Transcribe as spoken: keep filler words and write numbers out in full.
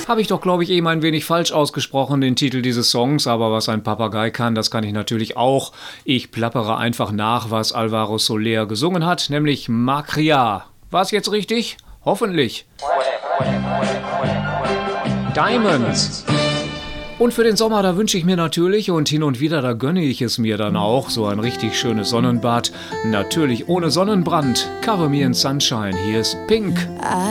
Habe ich doch, glaube ich, eben ein wenig falsch ausgesprochen, den Titel dieses Songs, aber was ein Papagei kann, das kann ich natürlich auch. Ich plappere einfach nach, was Alvaro Soler gesungen hat, nämlich Macria. War es jetzt richtig? Hoffentlich. Diamonds. Und für den Sommer, da wünsche ich mir natürlich, und hin und wieder, da gönne ich es mir dann auch, so ein richtig schönes Sonnenbad. Natürlich ohne Sonnenbrand. Cover Me in Sunshine, hier ist Pink.